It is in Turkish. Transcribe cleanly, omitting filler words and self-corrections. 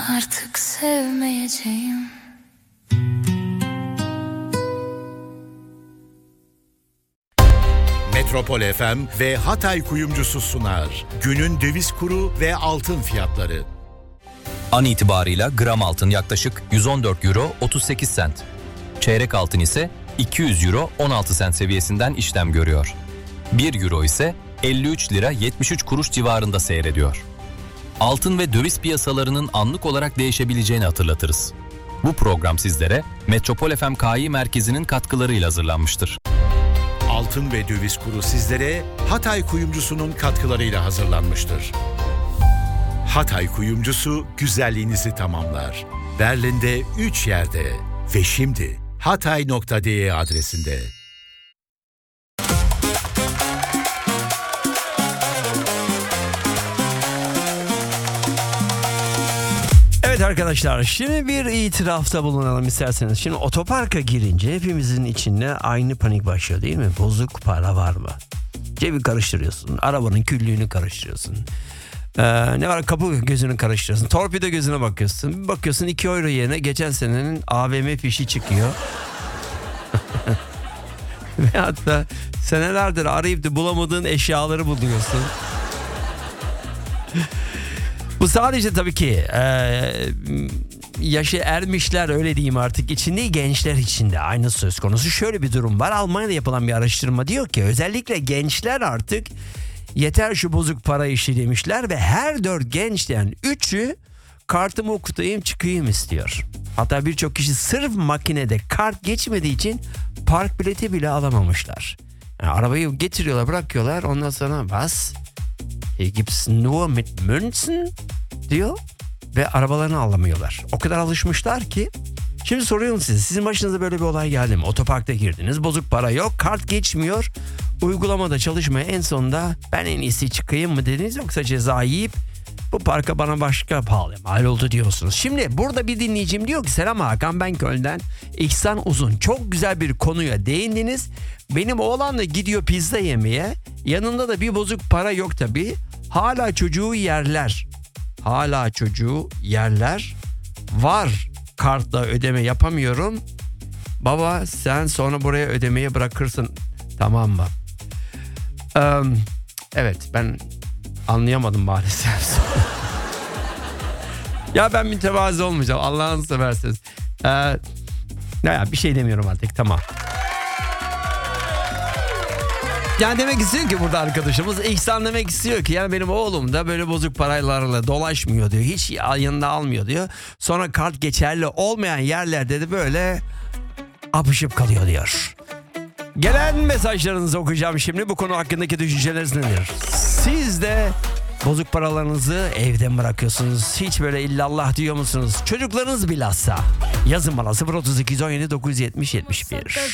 artık sevmeyeceğim. Metropol FM ve Hatay Kuyumcusu sunar. Günün döviz kuru ve altın fiyatları. An itibarıyla gram altın yaklaşık 114 euro 38 sent. Çeyrek altın ise 200 euro 16 sent seviyesinden işlem görüyor. 1 euro ise 53 lira 73 kuruş civarında seyrediyor. Altın ve döviz piyasalarının anlık olarak değişebileceğini hatırlatırız. Bu program sizlere Metropol FM KI Merkezi'nin katkılarıyla hazırlanmıştır. Altın ve döviz kuru sizlere Hatay Kuyumcusu'nun katkılarıyla hazırlanmıştır. Hatay Kuyumcusu güzelliğinizi tamamlar. Berlin'de 3 yerde ve şimdi hatay.de adresinde. Evet arkadaşlar, şimdi bir itirafta bulunalım isterseniz. Şimdi otoparka girince hepimizin içinde aynı panik başlıyor değil mi? Bozuk para var mı? Cebi karıştırıyorsun, arabanın küllüğünü karıştırıyorsun. Ne var, kapı gözünü karıştırıyorsun, torpido gözüne bakıyorsun. Bir bakıyorsun 2 euro yerine geçen senenin AVM fişi çıkıyor. Ve hatta senelerdir arayıp da bulamadığın eşyaları buluyorsun. Bu sadece tabii ki yaşı ermişler, öyle diyeyim artık, içinde gençler içinde aynı söz konusu. Şöyle bir durum var. Almanya'da yapılan bir araştırma diyor ki özellikle gençler artık yeter şu bozuk para işi demişler ve her 4 gençten 3'ü kartımı okutayım çıkayım istiyor. Hatta birçok kişi sırf makinede kart geçmediği için park bileti bile alamamışlar. Yani arabayı getiriyorlar, bırakıyorlar, ondan sonra bas. Gibt's nur mit Münzen diyor ve arabalarını alamıyorlar. O kadar alışmışlar ki. Şimdi soruyorum size, sizin başınıza böyle bir olay geldi mi? Otoparkta girdiniz, bozuk para yok, kart geçmiyor, uygulamada çalışmaya, en sonunda ben en iyisi çıkayım mı dediniz, yoksa ceza yiyip bu parka bana başka pahalı mal oldu diyorsunuz. Şimdi burada bir dinleyicim diyor ki selam Hakan, ben Köln'den İhsan Uzun, çok güzel bir konuya değindiniz. Benim oğlan da gidiyor pizza yemeye, yanında da bir bozuk para yok tabii. Hala çocuğu yerler. Var, kartla ödeme yapamıyorum. Baba sen sonra buraya ödemeyi bırakırsın, tamam mı? Evet, ben anlayamadım maalesef. Ya ben mütevazı olmayacağım, Allah'ını severseniz. Bir şey demiyorum artık, tamam. Yani demek istiyor ki burada arkadaşımız İhsan demek istiyor ki yani benim oğlum da böyle bozuk paralarla dolaşmıyor diyor. Hiç yanında almıyor diyor. Sonra kart geçerli olmayan yerlerde de böyle apışıp kalıyor diyor. Gelen mesajlarınızı okuyacağım şimdi. Bu konu hakkındaki düşünceleriniz nedir? Siz de bozuk paralarınızı evde mi bırakıyorsunuz? Hiç böyle illallah diyor musunuz? Çocuklarınız bilhassa. Yazın bana 032 17 970 71.